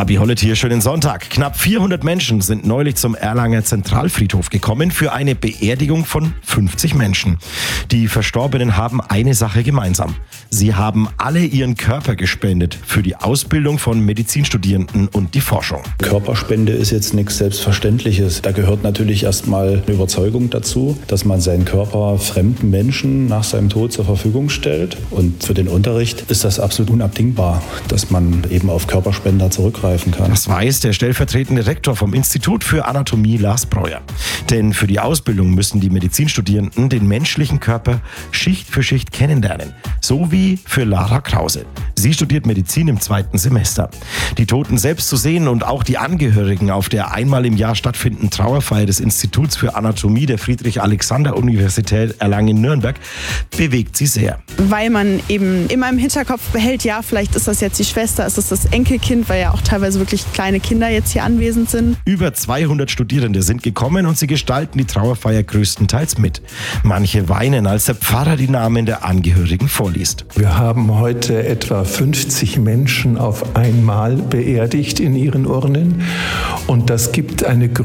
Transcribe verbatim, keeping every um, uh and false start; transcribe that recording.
Fabi Hollett hier, schönen Sonntag. Knapp vierhundert Menschen sind neulich zum Erlanger Zentralfriedhof gekommen für eine Beerdigung von fünfzig Menschen. Die Verstorbenen haben eine Sache gemeinsam. Sie haben alle ihren Körper gespendet für die Ausbildung von Medizinstudierenden und die Forschung. Körperspende ist jetzt nichts Selbstverständliches. Da gehört natürlich erstmal eine Überzeugung dazu, dass man seinen Körper fremden Menschen nach seinem Tod zur Verfügung stellt. Und für den Unterricht ist das absolut unabdingbar, dass man eben auf Körperspender zurückgreifen kann. Das weiß der stellvertretende Rektor vom Institut für Anatomie, Lars Breuer. Denn für die Ausbildung müssen die Medizinstudierenden den menschlichen Körper Schicht für Schicht kennenlernen. So wie für Lara Krause. Sie studiert Medizin im zweiten Semester. Die Toten selbst zu sehen und auch die Angehörigen auf der einmal im Jahr stattfindenden Trauerfeier des Instituts für Anatomie der Friedrich-Alexander-Universität Erlangen-Nürnberg bewegt sie sehr. Weil man eben immer im Hinterkopf behält, ja, vielleicht ist das jetzt die Schwester, ist es das Enkelkind, weil ja auch teilweise wirklich kleine Kinder jetzt hier anwesend sind. Über zweihundert Studierende sind gekommen und sie gestalten die Trauerfeier größtenteils mit. Manche weinen, als der Pfarrer die Namen der Angehörigen vorliest. Wir haben heute etwa fünfzig Menschen auf einmal beerdigt in ihren Urnen und das gibt eine